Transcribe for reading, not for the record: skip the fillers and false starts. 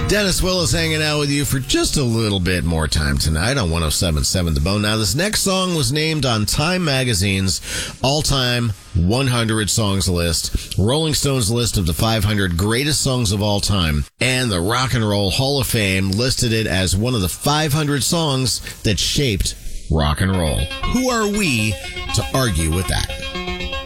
Dennis Willis hanging out with you for just a little bit more time tonight on 107.7 The Bone. Now, this next song was named on Time Magazine's all-time 100 songs list, Rolling Stone's list of the 500 greatest songs of all time, and the Rock and Roll Hall of Fame listed it as one of the 500 songs that shaped rock and roll. Who are we to argue with that?